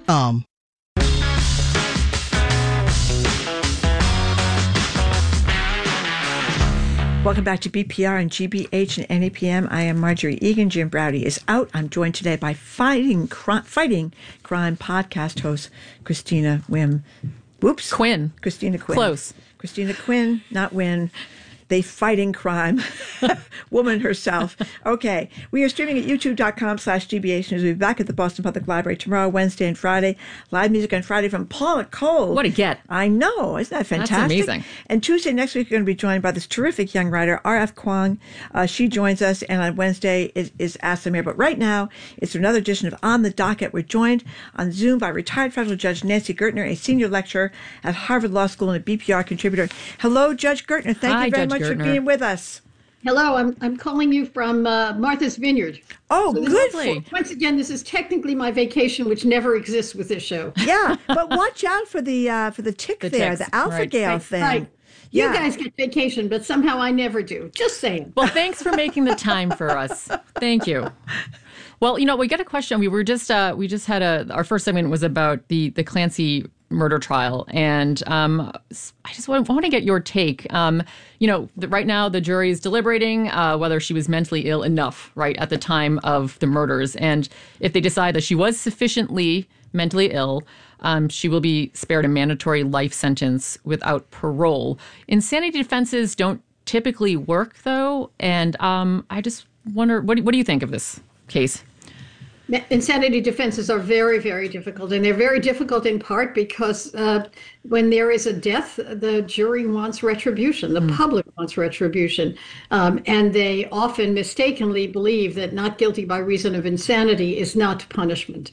Welcome back to BPR and GBH and NAPM. I am Marjorie Egan. Jim Browdy is out. I'm joined today by Fighting Crime podcast host Christina Quinn. Christina Quinn. Close. Christina Quinn, not Win. The fighting crime woman herself. Okay. We are streaming at youtube.com/GBH News. We'll be back at the Boston Public Library tomorrow, Wednesday, and Friday. Live music on Friday from Paula Cole. What a get. I know. Isn't that fantastic? That's amazing. And Tuesday next week, we're going to be joined by this terrific young writer, R.F. Kuang. She joins us, and on Wednesday is Ask the Mayor. But right now, it's another edition of On the Docket. We're joined on Zoom by retired federal judge Nancy Gertner, a senior lecturer at Harvard Law School and a BPR contributor. Hello, Judge Gertner. Thank you very much for being with us. Hello, I'm calling you from Martha's Vineyard. Oh, so good. Once again, this is technically my vacation, which never exists with this show. Yeah, but watch out for the tick there, the alpha-gal thing. Right. Yeah. You guys get vacation, but somehow I never do. Just saying. Well, thanks for making the time for us. Thank you. Well, we got a question. We just had our first segment was about the Clancy murder trial, and I just want to get your take. Right now the jury is deliberating whether she was mentally ill enough, right, at the time of the murders, and if they decide that she was sufficiently mentally ill, she will be spared a mandatory life sentence without parole. Insanity defenses don't typically work, though, and I just wonder, what do you think of this case? Insanity defenses are very, very difficult, and they're very difficult in part because when there is a death, the jury wants retribution, the public wants retribution, and they often mistakenly believe that not guilty by reason of insanity is not punishment.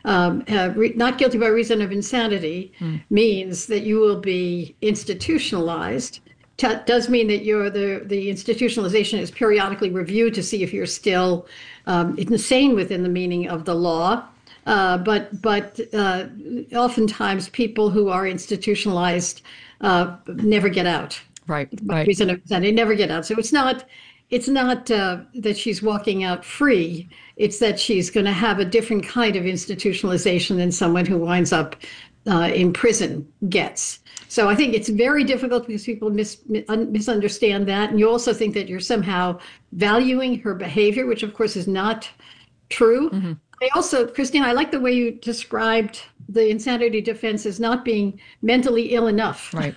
Not guilty by reason of insanity means that you will be institutionalized. Does mean that the institutionalization is periodically reviewed to see if you're still insane within the meaning of the law. But oftentimes people who are institutionalized never get out. Right. Reason of insanity, never get out. So it's not that she's walking out free. It's that she's going to have a different kind of institutionalization than someone who winds up in prison gets. So I think it's very difficult because people misunderstand that. And you also think that you're somehow valuing her behavior, which of course is not true. Mm-hmm. Christine, I like the way you described the insanity defense as not being mentally ill enough. Right.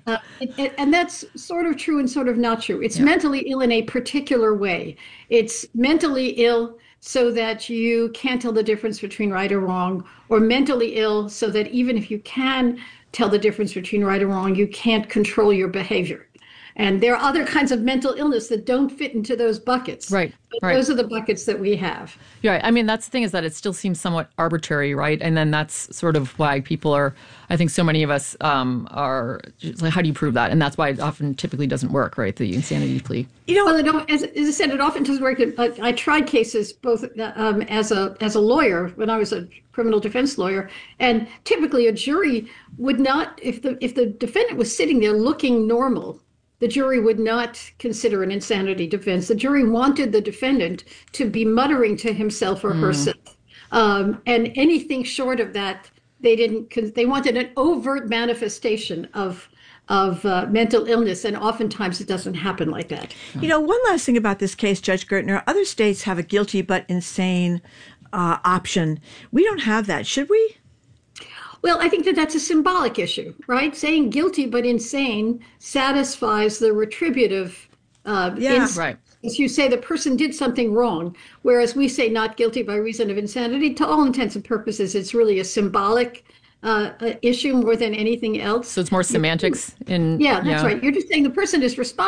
And that's sort of true and sort of not true. It's mentally ill in a particular way. It's mentally ill so that you can't tell the difference between right or wrong, or mentally ill so that even if you can tell the difference between right and wrong, you can't control your behavior. And there are other kinds of mental illness that don't fit into those buckets. Right. Those are the buckets that we have. Yeah. I mean, that's the thing, is that it still seems somewhat arbitrary, right? And then that's sort of why people are, I think so many of us are, like, how do you prove that? And that's why it often typically doesn't work, right? The insanity plea. As I said, it often doesn't work. I tried cases both as a lawyer when I was a criminal defense lawyer, and typically a jury would not, if the defendant was sitting there looking normal, the jury would not consider an insanity defense. The jury wanted the defendant to be muttering to himself or herself. And anything short of that, they didn't. They wanted an overt manifestation of mental illness, and oftentimes it doesn't happen like that. One last thing about this case, Judge Gertner, other states have a guilty but insane option. We don't have that. Should we? Well, I think that's a symbolic issue, right? Saying guilty but insane satisfies the retributive right. As you say, the person did something wrong, whereas we say not guilty by reason of insanity. To all intents and purposes, it's really a symbolic issue more than anything else. So it's more semantics. That's right. You're just saying the person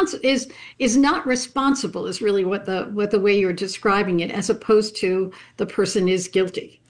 is not responsible is really what the way you're describing it, as opposed to the person is guilty.